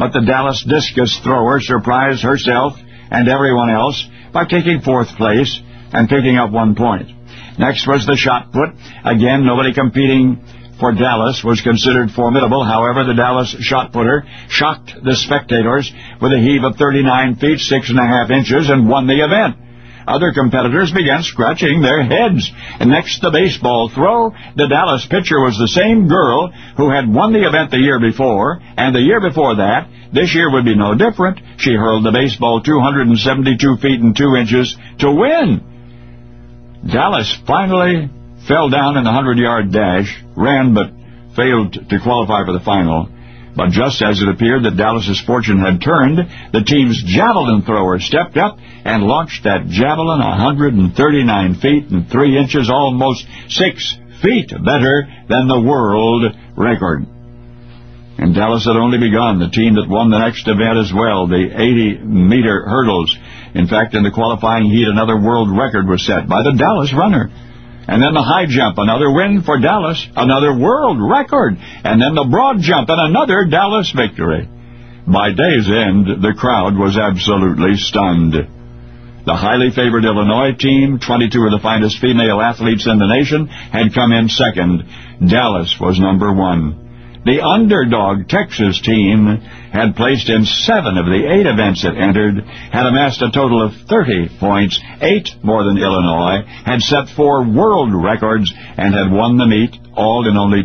but the Dallas discus thrower surprised herself and everyone else by taking 4th place and picking up 1 point. Next was the shot put. Again, nobody competing for Dallas was considered formidable. However, the Dallas shot putter shocked the spectators with a heave of 39 feet, 6.5 inches, and won the event. Other competitors began scratching their heads. And next, the baseball throw. The Dallas pitcher was the same girl who had won the event the year before, and the year before that. This year would be no different. She hurled the baseball 272 feet and 2 inches to win. Dallas finally fell down in the 100-yard dash, ran but failed to qualify for the final. But just as it appeared that Dallas's fortune had turned, the team's javelin thrower stepped up and launched that javelin 139 feet and 3 inches, almost 6 feet better than the world record. And Dallas had only begun. The team that won the next event as well, the 80-meter hurdles. In fact, in the qualifying heat, another world record was set by the Dallas runner. And then the high jump, another win for Dallas, another world record. And then the broad jump and another Dallas victory. By day's end, the crowd was absolutely stunned. The highly favored Illinois team, 22 of the finest female athletes in the nation, had come in second. Dallas was number 1. The underdog Texas team had placed in 7 of the 8 events it entered, had amassed a total of 30 points, 8 more than Illinois, had set 4 world records, and had won the meet all in only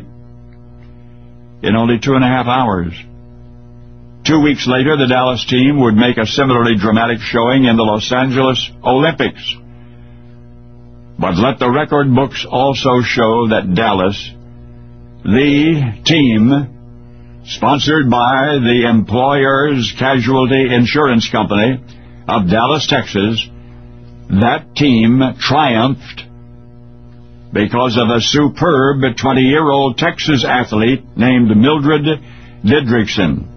2.5 hours. 2 weeks later, the Dallas team would make a similarly dramatic showing in the Los Angeles Olympics. But let the record books also show that Dallas, the team sponsored by the Employers Casualty Insurance Company of Dallas, Texas, that team triumphed because of a superb 20-year-old Texas athlete named Mildred Didrikson.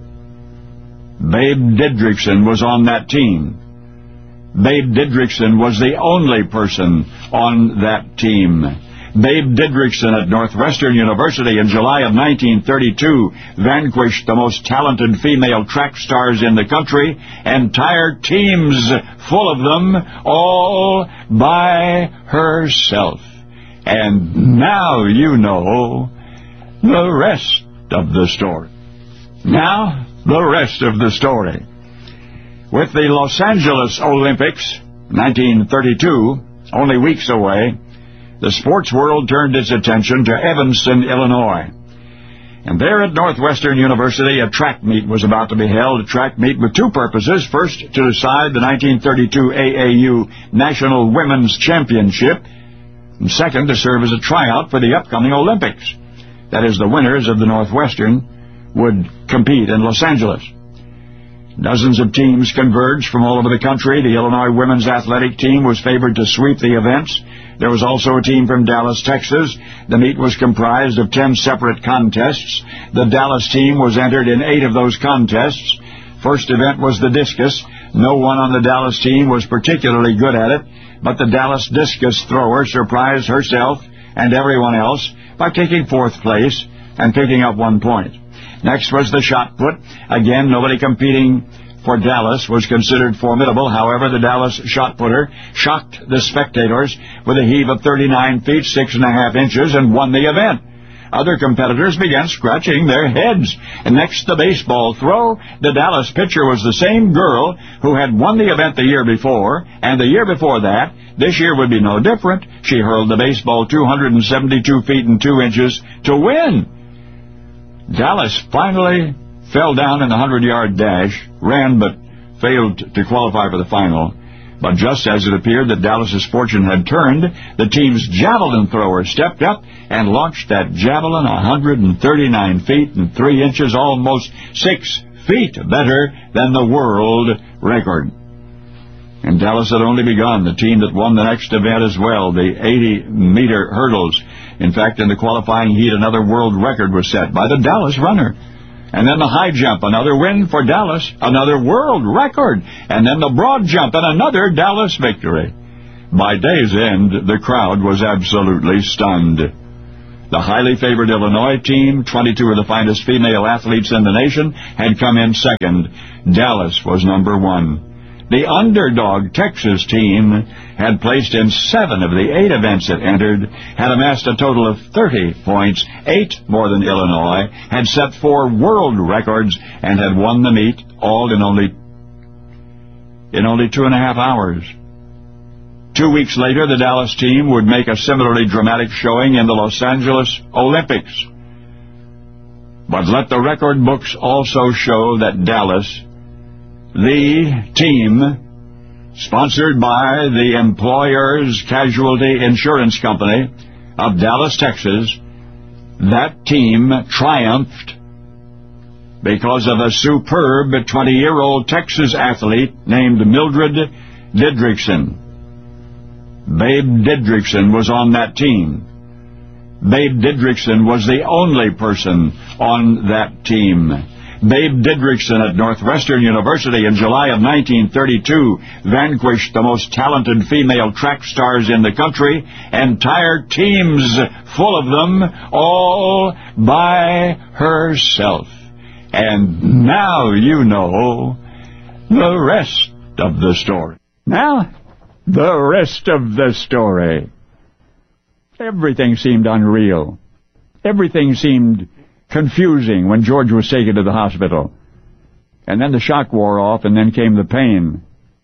Babe Didrikson was on that team. Babe Didrikson was the only person on that team. Babe Didrikson at Northwestern University in July of 1932 vanquished the most talented female track stars in the country, entire teams full of them, all by herself. And now you know the rest of the story. Now, the rest of the story. With the Los Angeles Olympics, 1932, only weeks away, the sports world turned its attention to Evanston, Illinois. And there at Northwestern University, a track meet was about to be held, a track meet with 2 purposes. First, to decide the 1932 AAU National Women's Championship, and second, to serve as a tryout for the upcoming Olympics. That is, the winners of the Northwestern would compete in Los Angeles. Dozens of teams converged from all over the country. The Illinois women's athletic team was favored to sweep the events. There was also a team from Dallas, Texas. The meet was comprised of 10 separate contests. The Dallas team was entered in 8 of those contests. First event was the discus. No one on the Dallas team was particularly good at it, but the Dallas discus thrower surprised herself and everyone else by taking 4th place and picking up 1 point. Next was the shot put. Again, nobody competing for Dallas was considered formidable. However, the Dallas shot putter shocked the spectators with a heave of 39 feet, 6.5 inches, and won the event. Other competitors began scratching their heads. And next, the baseball throw. The Dallas pitcher was the same girl who had won the event the year before, and the year before that. This year would be no different. She hurled the baseball 272 feet and 2 inches to win. Dallas finally fell down in the 100-yard dash, ran but failed to qualify for the final. But just as it appeared that Dallas's fortune had turned, the team's javelin thrower stepped up and launched that javelin 139 feet and 3 inches, almost 6 feet better than the world record. And Dallas had only begun. The team that won the next event as well, the 80-meter hurdles. In fact, in the qualifying heat, another world record was set by the Dallas runner. And then the high jump, another win for Dallas, another world record. And then the broad jump and another Dallas victory. By day's end, the crowd was absolutely stunned. The highly favored Illinois team, 22 of the finest female athletes in the nation, had come in second. Dallas was number 1. The underdog Texas team had placed in 7 of the 8 events it entered, had amassed a total of 30 points, 8 more than Illinois, had set 4 world records, and had won the meet, all in only 2.5 hours. 2 weeks later, the Dallas team would make a similarly dramatic showing in the Los Angeles Olympics. But let the record books also show that Dallas, the team, sponsored by the Employers Casualty Insurance Company of Dallas, Texas, that team triumphed because of a superb 20-year-old Texas athlete named Mildred Didrikson. Babe Didrikson was on that team. Babe Didrikson was the only person on that team. Babe Didrikson at Northwestern University in July of 1932 vanquished the most talented female track stars in the country, entire teams full of them, all by herself. And now you know the rest of the story. Now, the rest of the story. Everything seemed unreal. Everything seemed confusing when George was taken to the hospital. And then the shock wore off, and then came the pain.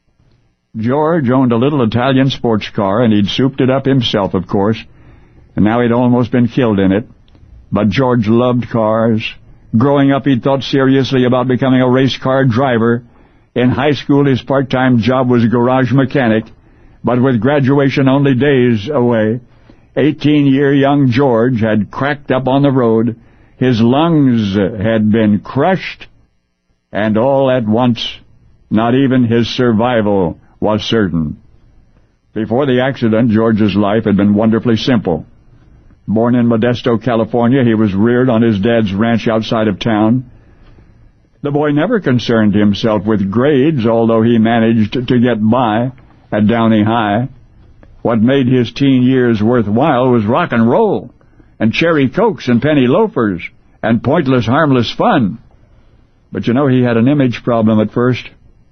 George owned a little Italian sports car, and he'd souped it up himself, of course, and now he'd almost been killed in it. But George loved cars. Growing up, he'd thought seriously about becoming a race car driver. In high school, his part-time job was a garage mechanic, but with graduation only days away, 18-year young George had cracked up on the road. His lungs had been crushed, and all at once, not even his survival was certain. Before the accident, George's life had been wonderfully simple. Born in Modesto, California, he was reared on his dad's ranch outside of town. The boy never concerned himself with grades, although he managed to get by at Downey High. What made his teen years worthwhile was rock and roll, and cherry cokes and penny loafers, and pointless, harmless fun. But you know, he had an image problem at first.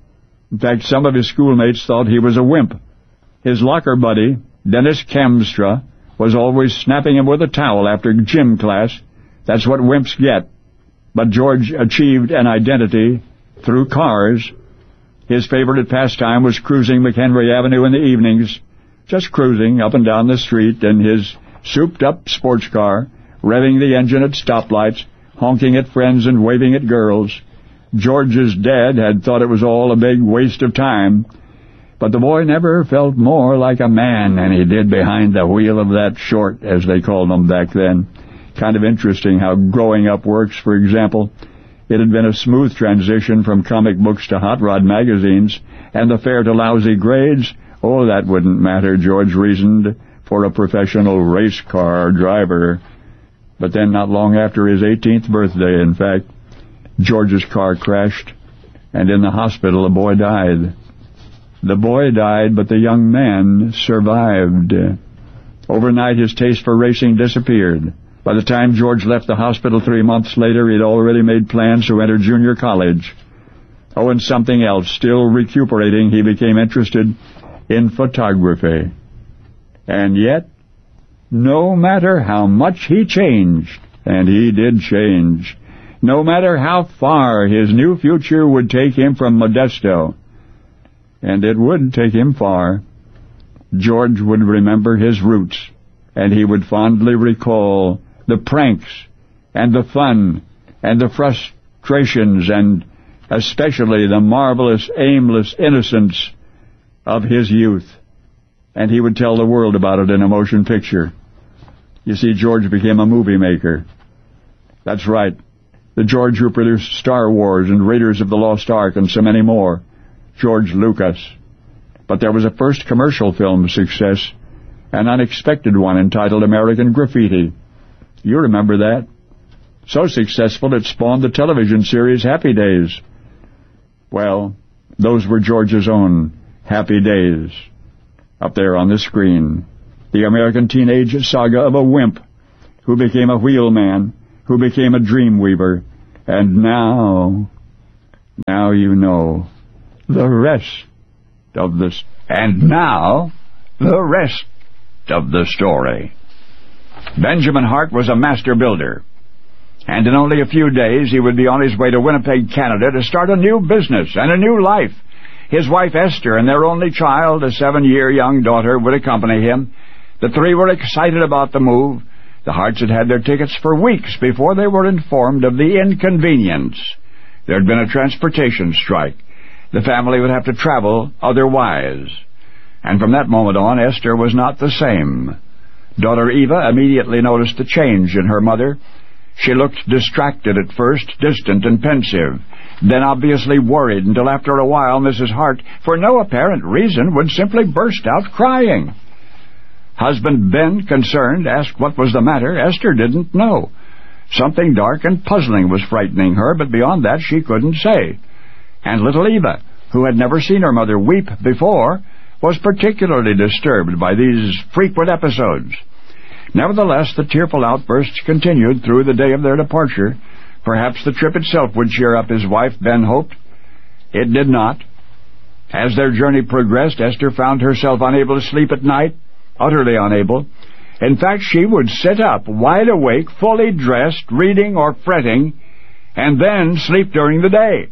In fact, some of his schoolmates thought he was a wimp. His locker buddy, Dennis Kemstra, was always snapping him with a towel after gym class. That's what wimps get. But George achieved an identity through cars. His favorite pastime was cruising McHenry Avenue in the evenings, just cruising up and down the street in his souped-up sports car, revving the engine at stoplights, honking at friends and waving at girls. George's dad had thought it was all a big waste of time, but the boy never felt more like a man than he did behind the wheel of that short, as they called them back then. Kind of interesting how growing up works, for example. It had been a smooth transition from comic books to hot rod magazines, and the fare to lousy grades, oh, that wouldn't matter, George reasoned, for a professional race car driver. But then, not long after his 18th birthday, in fact, George's car crashed, and in the hospital the boy died. The boy died, but the young man survived. Overnight, his taste for racing disappeared. By the time George left the hospital 3 months later, he'd already made plans to enter junior college. Oh, and something else. Still recuperating, he became interested in photography. And yet, no matter how much he changed, and he did change, no matter how far his new future would take him from Modesto, and it would take him far, George would remember his roots, and he would fondly recall the pranks and the fun and the frustrations and especially the marvelous, aimless innocence of his youth. And he would tell the world about it in a motion picture. You see, George became a movie maker. That's right, the George who produced Star Wars and Raiders of the Lost Ark and so many more, George Lucas. But there was a first commercial film success, an unexpected one entitled American Graffiti. You remember that? So successful it spawned the television series Happy Days. Well, those were George's own happy days. Up there on the screen, the American teenage saga of a wimp who became a wheelman, who became a dream weaver, and now you know the rest of the story. Benjamin Hart was a master builder, and in only a few days he would be on his way to Winnipeg, Canada, to start a new business and a new life. His wife Esther and their only child, a 7-year young daughter, would accompany him. The three were excited about the move. The Harts had had their tickets for weeks before they were informed of the inconvenience. There had been a transportation strike. The family would have to travel otherwise. And from that moment on, Esther was not the same. Daughter Eva immediately noticed the change in her mother. She looked distracted at first, distant and pensive, then obviously worried, until after a while Mrs. Hart, for no apparent reason, would simply burst out crying. Husband Ben, concerned, asked what was the matter. Esther didn't know. Something dark and puzzling was frightening her, but beyond that she couldn't say. And little Eva, who had never seen her mother weep before, was particularly disturbed by these frequent episodes. Nevertheless, the tearful outbursts continued through the day of their departure. Perhaps the trip itself would cheer up his wife, Ben hoped. It did not. As their journey progressed, Esther found herself unable to sleep at night, utterly unable. In fact, she would sit up, wide awake, fully dressed, reading or fretting, and then sleep during the day.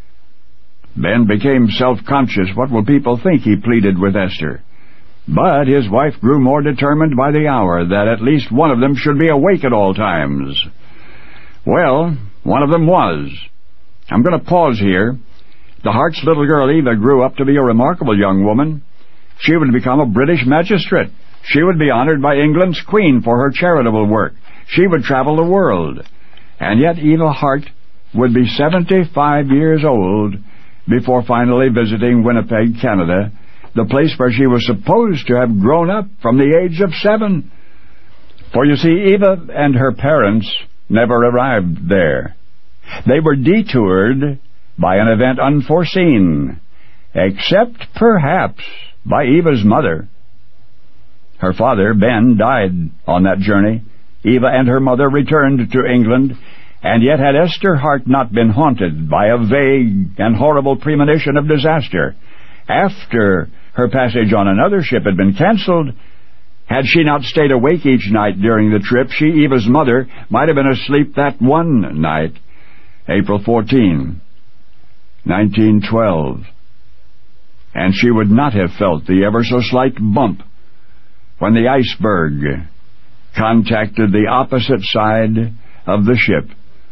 Ben became self-conscious. What will people think, he pleaded with Esther. But his wife grew more determined by the hour that at least one of them should be awake at all times. Well, one of them was. I'm going to pause here. The Hart's little girl Eva grew up to be a remarkable young woman. She would become a British magistrate. She would be honored by England's Queen for her charitable work. She would travel the world. And yet Eva Hart would be 75 years old before finally visiting Winnipeg, Canada, the place where she was supposed to have grown up from the age of 7. For you see, Eva and her parents never arrived there. They were detoured by an event unforeseen, except perhaps by Eva's mother. Her father, Ben, died on that journey. Eva and her mother returned to England, and yet had Esther Hart not been haunted by a vague and horrible premonition of disaster, after her passage on another ship had been canceled, had she not stayed awake each night during the trip, she, Eva's mother, might have been asleep that one night, April 14, 1912, and she would not have felt the ever-so-slight bump when the iceberg contacted the opposite side of the ship,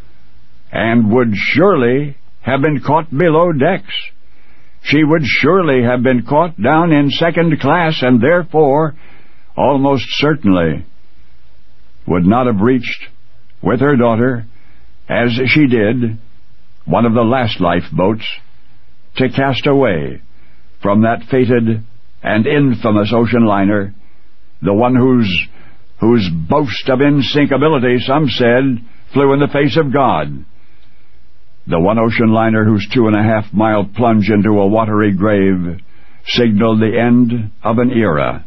and would surely have been caught below decks. She would surely have been caught down in second class, and therefore almost certainly would not have reached with her daughter, as she did, one of the last lifeboats to cast away from that fated and infamous ocean liner, the one whose boast of insinkability, some said, flew in the face of God. The one ocean liner whose 2.5-mile plunge into a watery grave signaled the end of an era.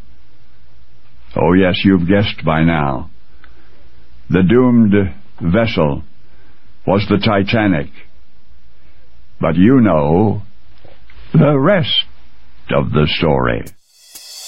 Oh yes, you've guessed by now. The doomed vessel was the Titanic. But you know the rest of the story.